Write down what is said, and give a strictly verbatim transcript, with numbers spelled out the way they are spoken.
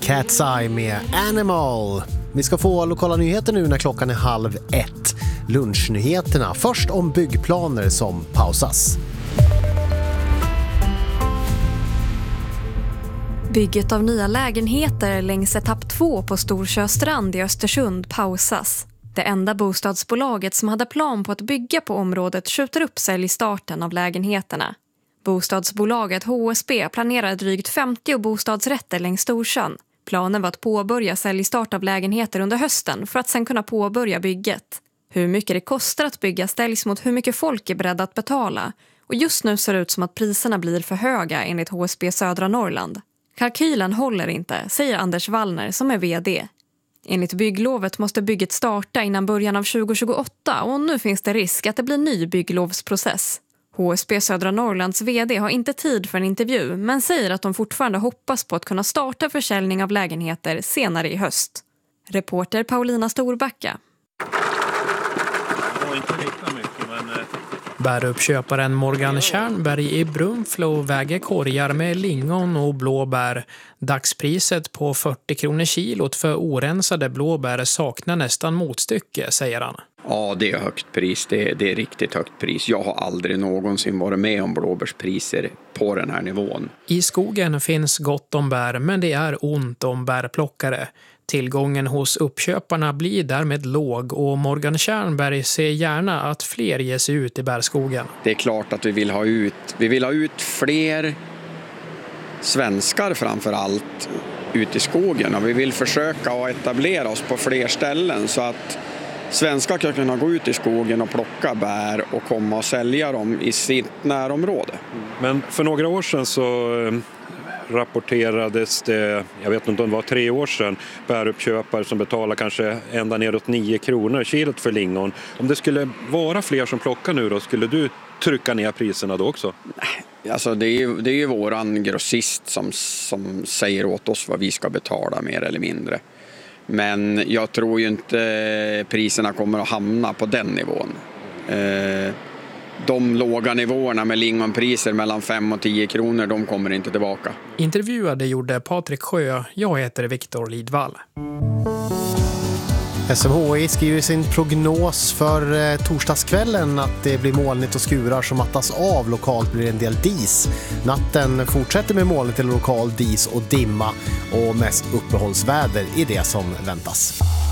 Cat's Eye med Animal. Vi ska få lokala nyheter nu när klockan är halv ett. Lunchnyheterna. Först om byggplaner som pausas. Bygget av nya lägenheter längs etapp två på Storsjöstrand i Östersund pausas. Det enda bostadsbolaget som hade plan på att bygga på området skjuter upp säljstarten av lägenheterna. Bostadsbolaget H S B planerar drygt femtio bostadsrätter längs Storsjön. Planen var att påbörja säljstart av lägenheter under hösten för att sedan kunna påbörja bygget. Hur mycket det kostar att bygga ställs mot hur mycket folk är beredda att betala. Och just nu ser det ut som att priserna blir för höga enligt H S B Södra Norrland. Kalkylen håller inte, säger Anders Wallner som är vd. Enligt bygglovet måste bygget starta innan början av tjugo tjugoåtta och nu finns det risk att det blir ny bygglovsprocess. H S B Södra Norrlands vd har inte tid för en intervju men säger att de fortfarande hoppas på att kunna starta försäljning av lägenheter senare i höst. Reporter Paulina Storbacka. Bäruppköparen Morgan Tjärnberg i Brunflo väger korgar med lingon och blåbär. Dagspriset på fyrtio kronor kilot för orensade blåbär saknar nästan motstycke, säger han. Ja, det är högt pris. Det är, det är riktigt högt pris. Jag har aldrig någonsin varit med om blåbärspriser på den här nivån. I skogen finns gott om bär, men det är ont om bärplockare. Tillgången hos uppköparna blir därmed låg och Morgan Tjärnberg ser gärna att fler ger sig ut i bärskogen. Det är klart att vi vill ha ut, vi vill ha ut fler svenskar framför allt ut i skogen. Och vi vill försöka att etablera oss på fler ställen så att svenskar kan kunna gå ut i skogen och plocka bär och komma och sälja dem i sitt närområde. Men för några år sedan så rapporterades det, jag vet inte om det var tre år sedan, bäruppköpare som betalar kanske ända neråt nio kronor kilot för lingon. Om det skulle vara fler som plockar nu då, skulle du trycka ner priserna då också? Nej, alltså det är ju, det är ju våran grossist som, som säger åt oss vad vi ska betala mer eller mindre. Men jag tror ju inte priserna kommer att hamna på den nivån. Eh, de låga nivåerna med lingonpriser mellan fem och tio kronor, de kommer inte tillbaka. Intervjuade gjorde Patrik Sjö, jag heter Viktor Lidvall. S M H I skriver i sin prognos för eh, torsdagskvällen att det blir molnigt och skurar som mattas av. Lokalt blir det en del dis. Natten fortsätter med molnigt eller lokal dis och dimma och mest uppehållsväder i det som väntas.